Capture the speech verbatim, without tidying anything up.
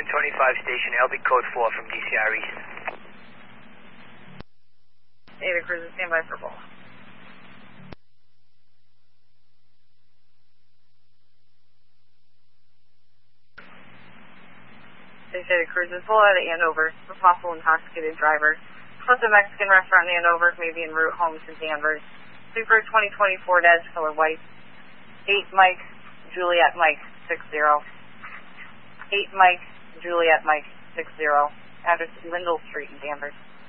ten twenty-five station, L B code four from D C R East. Data Cruiser, stand by for both. Data Cruiser, pull out of Andover for possible intoxicated driver. Plus a Mexican restaurant in Andover, maybe en route home to Danvers. Super twenty twenty-four Dash color white. eight Mike, Juliet Mike, six zero. eight Mike, Juliet Mike, six zero. Address Lindell Street in Danvers.